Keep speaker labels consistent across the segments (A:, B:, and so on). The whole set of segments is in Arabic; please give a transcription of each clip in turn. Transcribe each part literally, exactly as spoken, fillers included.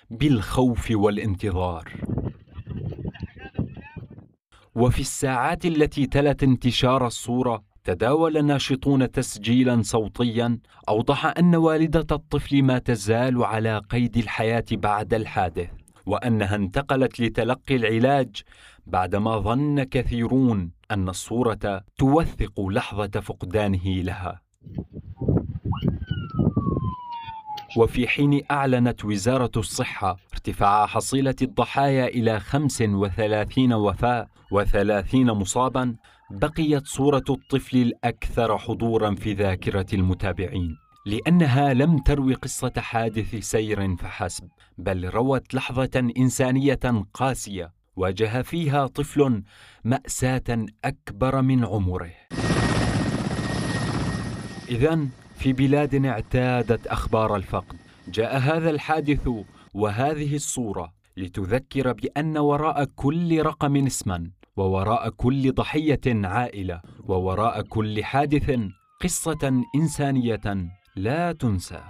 A: بالخوف والانتظار. وفي الساعات التي تلت انتشار الصورة، تداول الناشطون تسجيلا صوتيا أوضح أن والدة الطفل ما تزال على قيد الحياة بعد الحادث، وأنها انتقلت لتلقي العلاج بعدما ظن كثيرون أن الصورة توثق لحظة فقدانه لها. وفي حين أعلنت وزارة الصحة ارتفاع حصيلة الضحايا إلى خمس وثلاثين وفاة وثلاثين مصابا، بقيت صورة الطفل الأكثر حضورا في ذاكرة المتابعين، لأنها لم تروي قصة حادث سير فحسب، بل روت لحظة إنسانية قاسية واجه فيها طفل مأساة أكبر من عمره. إذن في بلاد اعتادت أخبار الفقد، جاء هذا الحادث وهذه الصورة لتذكر بأن وراء كل رقم اسما، ووراء كل ضحية عائلة، ووراء كل حادث قصة إنسانية لا تنسى.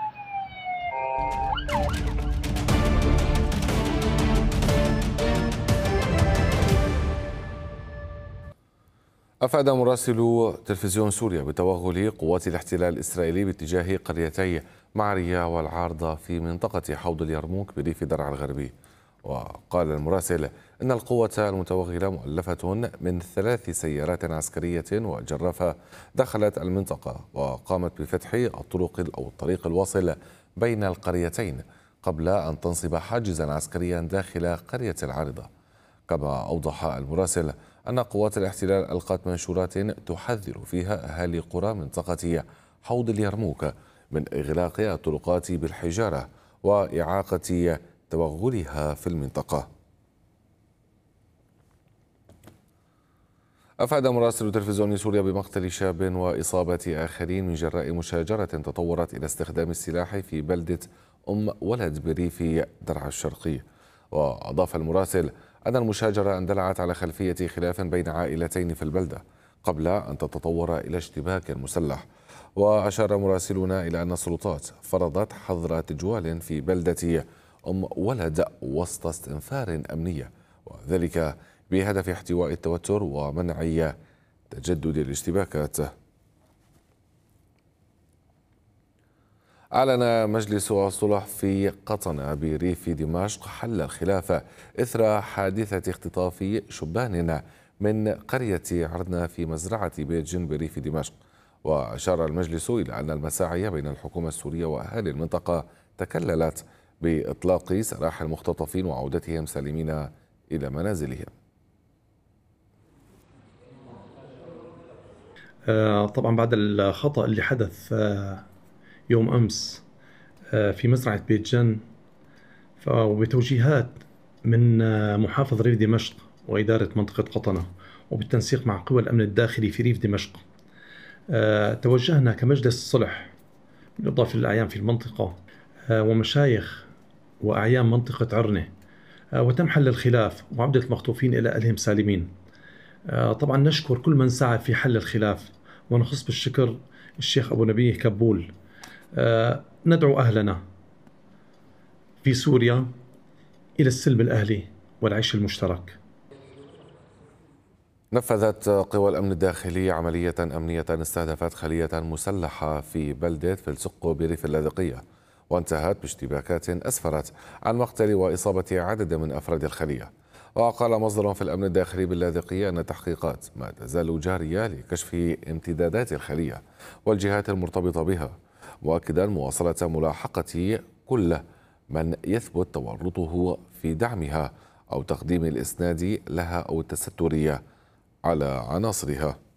B: أفاد مراسل تلفزيون سوريا بتوغل قوات الاحتلال الإسرائيلي باتجاه قريتي معرية والعارضة في منطقة حوض اليرموك بريف درعا الغربي. وقال المراسل إن القوة المتوغلة مؤلفة من ثلاث سيارات عسكرية وجرافة دخلت المنطقة وقامت بفتح الطرق أو الطريق الواصل بين القريتين قبل أن تنصب حاجزا عسكريا داخل قرية العارضة. كما أوضح المراسل أن قوات الاحتلال ألقت منشورات تحذر فيها أهالي قرى منطقة حوض اليرموك من إغلاق الطرقات بالحجارة وإعاقة توغلها في المنطقة. أفاد مراسل تلفزيون سوريا بمقتل شاب وإصابة آخرين من جراء مشاجرة تطورت إلى استخدام السلاح في بلدة أم ولد بريف درعا الشرقي. وأضاف المراسل أن المشاجرة اندلعت على خلفية خلاف بين عائلتين في البلدة قبل أن تتطور إلى اشتباك مسلح. وأشار مراسلون إلى أن السلطات فرضت حظر تجوال في بلدة أم ولد وسط استنفار أمنية، وذلك بهدف احتواء التوتر ومنع تجدد الاشتباكات. أعلن مجلس الصلح في قطنة بريف دمشق حل الخلاف إثر حادثة اختطاف شبان من قرية عرنة في مزرعة بيت جن بريف دمشق. وأشار المجلس إلى أن المساعي بين الحكومة السورية وأهالي المنطقة تكللت بإطلاق سراح المختطفين وعودتهم سالمين إلى منازلهم.
C: طبعا بعد الخطأ اللي حدث يوم أمس في مزرعة بيت جن وبتوجيهات من محافظ ريف دمشق وإدارة منطقة قطنة وبالتنسيق مع قوى الأمن الداخلي في ريف دمشق، توجهنا كمجلس الصلح بالإضافة للأعيان في المنطقة ومشايخ وأعيان منطقة عرنة، وتم حل الخلاف وعودة المخطوفين إلى أهلهم سالمين. طبعا نشكر كل من سعى في حل الخلاف، ونخص بالشكر الشيخ أبو نبيه كبول. ندعو أهلنا في سوريا إلى السلم الأهلي والعيش المشترك.
B: نفذت قوى الأمن الداخلي عملية أمنية استهدفت خلية مسلحة في بلدة فلسقو بريف اللاذقية، وانتهت باشتباكات أسفرت عن مقتل وإصابة عدد من أفراد الخلية. وقال مصدر في الأمن الداخلي باللاذقية أن التحقيقات ما تزال جارية لكشف امتدادات الخلية والجهات المرتبطة بها، مؤكدا مواصلة ملاحقة كل من يثبت تورطه في دعمها أو تقديم الإسناد لها أو التستر على عناصرها.